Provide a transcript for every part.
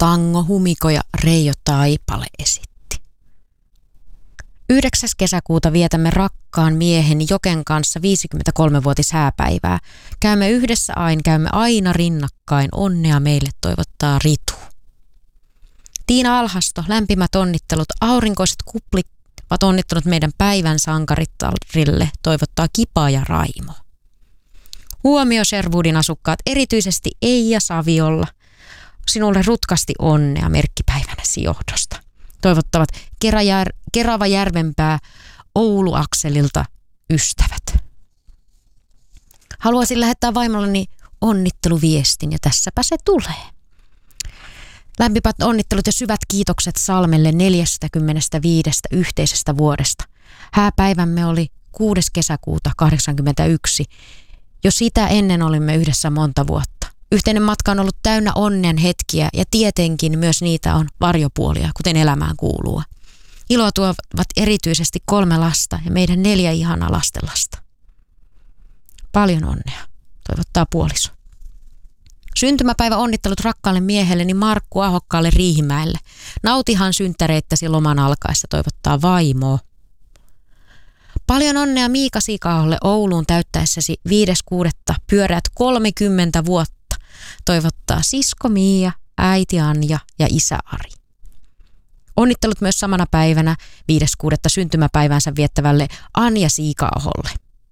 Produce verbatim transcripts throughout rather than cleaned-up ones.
Tango Humiko ja Reijo Taipale esitti. yhdeksäs kesäkuuta vietämme rakkaan miehen Joken kanssa viisikymmentäkolme-vuotishääpäivää. Käymme yhdessä aina, käymme aina rinnakkain. Onnea meille toivottaa Ritu. Tiina Alhasto, lämpimät onnittelut. Aurinkoiset kuplit ovat onnittelut meidän päivän sankarittarille, toivottaa Kipa ja Raimo. Huomio Sherwoodin asukkaat, erityisesti Eija Saviolla. Sinulle rutkasti onnea merkkipäivänäsi johdosta. Toivottavat Kerajär, Kerava Järvenpää Oulu-akselilta ystävät. Haluaisin lähettää vaimolleni onnitteluviestin ja tässäpä se tulee. Lämpimät onnittelut ja syvät kiitokset Salmelle neljästäkymmenestäviidestä yhteisestä vuodesta. Hääpäivämme oli kuudes kesäkuuta kahdeksankymmentäyksi. Jo sitä ennen olimme yhdessä monta vuotta. Yhteinen matka on ollut täynnä onnen hetkiä ja tietenkin myös niitä on varjopuolia, kuten elämään kuuluu. Iloa tuovat erityisesti kolme lasta ja meidän neljä ihanaa lastenlasta. Paljon onnea, toivottaa puoliso. Syntymäpäivä onnittelut rakkaalle miehelleni Markku Ahokkaalle Riihimäelle. Nautihan synttäreittäsi loman alkaessa, toivottaa vaimoa. Paljon onnea Miika Siikaholle Ouluun täyttäessäsi viides kuudetta pyöreät kolmekymmentä vuotta. Toivottaa sisko Miia, äiti Anja ja isä Ari. Onnittelut myös samana päivänä viides kuudetta syntymäpäivänsä viettävälle Anja Siikaholle.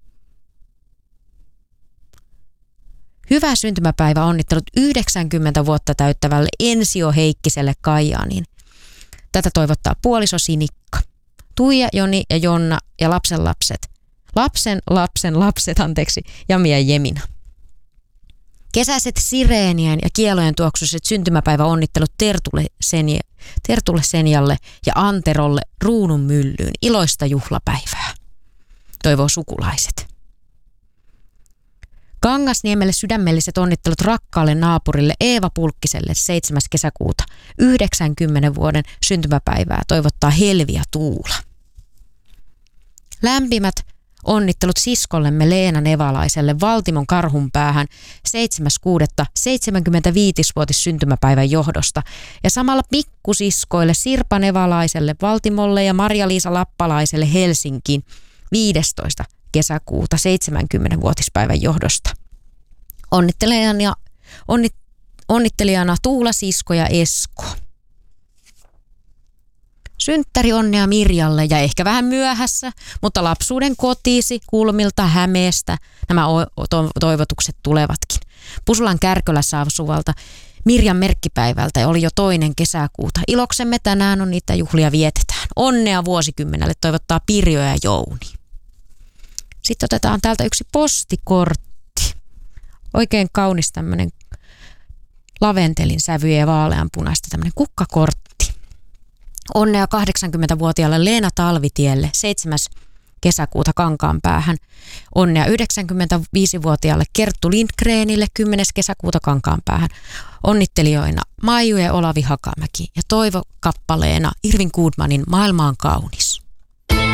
Hyvää syntymäpäivä onnittelut yhdeksänkymmentä vuotta täyttävälle Ensio Heikkiselle Kajaaniin. Tätä toivottaa puoliso Sinikka. Tuija, Joni ja Jonna ja lapsen lapset. Lapsen lapsen lapset, anteeksi, Jami ja Jemina. Kesäiset sireenien ja kielojen tuoksuiset syntymäpäiväonnittelut Tertulle, Senja, Tertulle Senjalle ja Anterolle Ruunun myllyyn. Iloista juhlapäivää. Toivoo sukulaiset. Kangasniemelle sydämelliset onnittelut rakkaalle naapurille Eeva Pulkkiselle seitsemäs kesäkuuta. yhdeksänkymmentä vuoden syntymäpäivää toivottaa Helvi ja Tuula. Lämpimät onnittelut siskollemme Leena Nevalaiselle Valtimon Karhunpäähän seitsemäs kuudetta seitsemänkymmentäviisivuotis syntymäpäivän johdosta ja samalla pikkusiskoille Sirpa Nevalaiselle Valtimolle ja Marja-Liisa Lappalaiselle Helsinkiin viidestoista kesäkuuta seitsemänkymmenvuotispäivän johdosta. Onnittelijana, onnit, onnittelijana Tuula, Sisko ja Esko. Synttäri onnea Mirjalle ja ehkä vähän myöhässä, mutta lapsuuden kotiisi Kulmilta Hämeestä nämä toivotukset tulevatkin. Pusulan Kärkölässä asuvalta Mirjan merkkipäivältä oli jo toinen kesäkuuta. Iloksemme tänään on niitä juhlia vietetään. Onnea vuosikymmenelle toivottaa Pirjo ja Jouni. Sitten otetaan täältä yksi postikortti. Oikein kaunis tämmöinen laventelin sävyjä ja vaaleanpunaista tämmöinen kukkakortti. Onnea kahdeksankymmentävuotiaalle Leena Talvitielle seitsemäs kesäkuuta Kankaanpäähän. Onnea yhdeksänkymmentäviisivuotiaalle Kerttu Lindgrenille kymmenes kesäkuuta Kankaanpäähän. Onnittelijoina Maiju ja Olavi Hakamäki ja toivokappaleena Irvin Goodmanin Maailma on kaunis.